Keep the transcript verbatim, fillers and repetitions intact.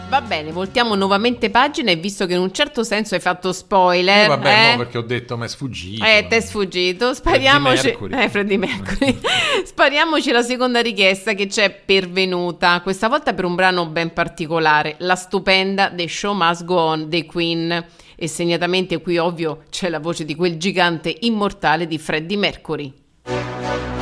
Va bene, voltiamo nuovamente pagina e visto che in un certo senso hai fatto spoiler, eh, vabbè, eh? no, perché ho detto ma è sfuggito. Eh, ti è sfuggito. Spariamoci. Freddie Mercury. Eh, Freddie Mercury. Spariamoci la seconda richiesta che ci è pervenuta. Questa volta per un brano ben particolare, la stupenda The Show Must Go On dei Queen. E segnatamente qui, ovvio, c'è la voce di quel gigante immortale di Freddie Mercury.